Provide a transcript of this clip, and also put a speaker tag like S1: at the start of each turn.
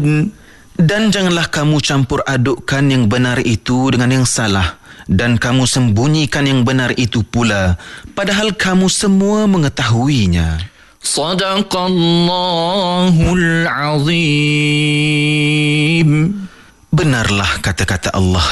S1: Dan janganlah kamu campur adukkan yang benar itu dengan yang salah, dan kamu sembunyikan yang benar itu pula, padahal kamu semua mengetahuinya.
S2: Sadaqallahul azim.
S1: Benarlah kata-kata Allah